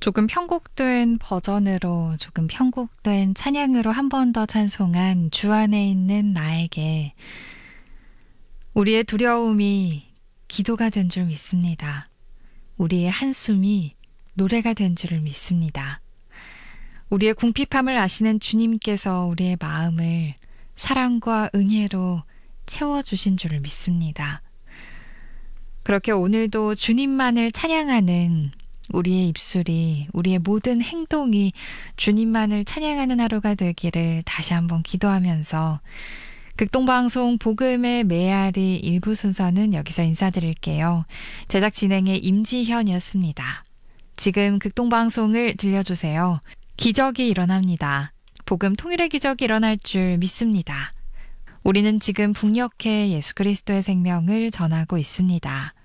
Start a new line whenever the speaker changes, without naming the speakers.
조금 편곡된 버전으로, 조금 편곡된 찬양으로 한 번 더 찬송한 주 안에 있는 나에게, 우리의 두려움이 기도가 된 줄 믿습니다. 우리의 한숨이 노래가 된 줄을 믿습니다. 우리의 궁핍함을 아시는 주님께서 우리의 마음을 사랑과 은혜로 채워주신 줄을 믿습니다. 그렇게 오늘도 주님만을 찬양하는 우리의 입술이, 우리의 모든 행동이 주님만을 찬양하는 하루가 되기를 다시 한번 기도하면서 극동방송 복음의 메아리 일부 순서는 여기서 인사드릴게요. 제작 진행의 임지현이었습니다. 지금 극동방송을 들려주세요. 기적이 일어납니다. 복음 통일의 기적이 일어날 줄 믿습니다. 우리는 지금 북녘에 예수 그리스도의 생명을 전하고 있습니다.